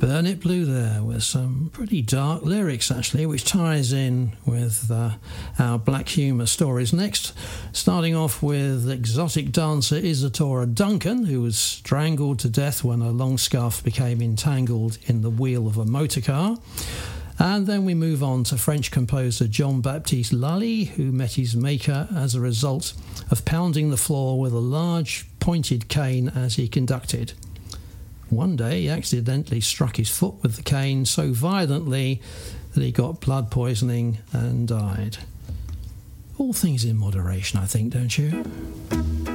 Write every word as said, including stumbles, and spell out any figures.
Burn It Blue there with some pretty dark lyrics actually, which ties in with uh, our black humour stories. Next, starting off with exotic dancer Isadora Duncan, who was strangled to death when a long scarf became entangled in the wheel of a motor car. And then we move on to French composer Jean-Baptiste Lully, who met his maker as a result of pounding the floor with a large pointed cane as he conducted. One day he accidentally struck his foot with the cane so violently that he got blood poisoning and died. All things in moderation, I think, don't you?